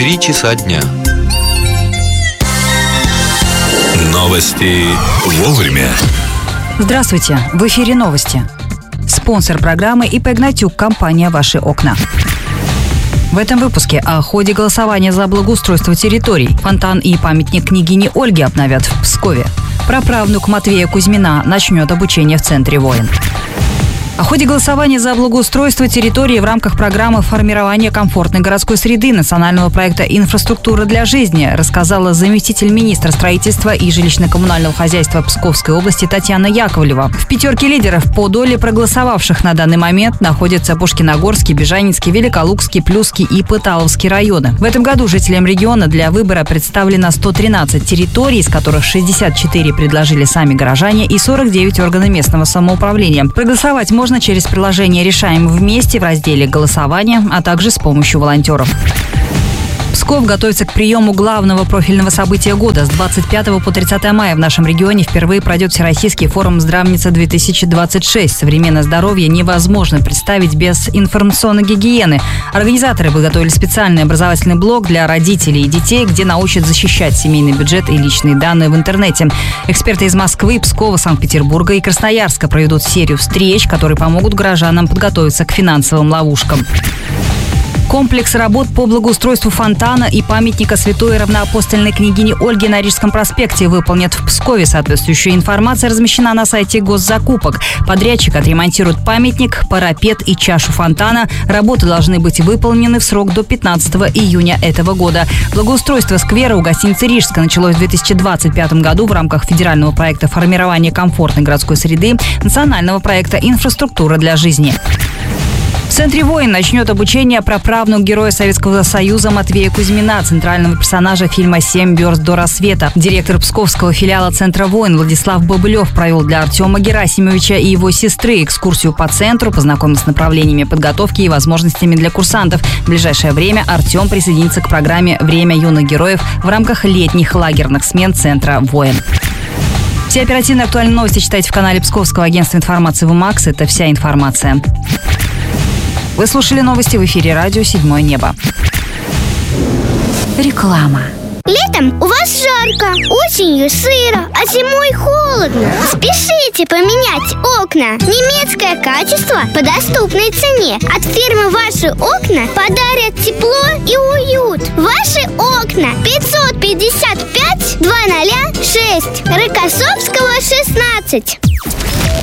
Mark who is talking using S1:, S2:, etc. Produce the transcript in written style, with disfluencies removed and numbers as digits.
S1: 3 часа дня.
S2: Новости вовремя.
S3: Здравствуйте, в эфире новости. Спонсор программы ИП «Гнатюк», компания «Ваши окна». В этом выпуске о ходе голосования за благоустройство территорий. Фонтан и памятник княгине Ольге обновят в Пскове. Праправнук Матвея Кузьмина начнет обучение в центре «Воин». О ходе голосования за благоустройство территории в рамках программы формирования комфортной городской среды национального проекта «Инфраструктура для жизни» рассказала заместитель министра строительства и жилищно-коммунального хозяйства Псковской области Татьяна Яковлева. В пятерке лидеров по доле проголосовавших на данный момент находятся Пушкиногорский, Бежанинский, Великолукский, Плюский и Пыталовский районы. В этом году жителям региона для выбора представлено 113 территорий, из которых 64 предложили сами горожане и 49 органы местного самоуправления. Проголосовать можно через приложение «Решаем вместе» в разделе «Голосование», а также с помощью волонтеров. Псков готовится к приему главного профильного события года. С 25 по 30 мая в нашем регионе впервые пройдет Всероссийский форум «Здравница-2026». Современное здоровье невозможно представить без информационной гигиены. Организаторы подготовили специальный образовательный блок для родителей и детей, где научат защищать семейный бюджет и личные данные в интернете. Эксперты из Москвы, Пскова, Санкт-Петербурга и Красноярска проведут серию встреч, которые помогут горожанам подготовиться к финансовым ловушкам. Комплекс работ по благоустройству фонтана и памятника святой равноапостольной княгине Ольги на Рижском проспекте выполнят в Пскове. Соответствующая информация размещена на сайте госзакупок. Подрядчик отремонтирует памятник, парапет и чашу фонтана. Работы должны быть выполнены в срок до 15 июня этого года. Благоустройство сквера у гостиницы «Рижская» началось в 2025 году в рамках федерального проекта формирования комфортной городской среды национального проекта «Инфраструктура для жизни». В центре «Воин» начнет обучение праправнук героя Советского Союза Матвея Кузьмина, центрального персонажа фильма «7 верст до рассвета». Директор псковского филиала центра «Воин» Владислав Бобылев провел для Артема Герасимовича и его сестры экскурсию по центру, познакомился с направлениями подготовки и возможностями для курсантов. В ближайшее время Артем присоединится к программе «Время юных героев» в рамках летних лагерных смен центра «Воин». Все оперативные актуальные новости читайте в канале Псковского агентства информации ВМАКС. Это вся информация. Вы слушали новости в эфире радио «Седьмое небо». Реклама.
S4: Летом у вас жарко, осенью сыро, а зимой холодно. Спешите поменять окна. Немецкое качество по доступной цене. От фирмы «Ваши окна» подарят тепло и уют. «Ваши окна» 555 206, Рокоссовского, 16.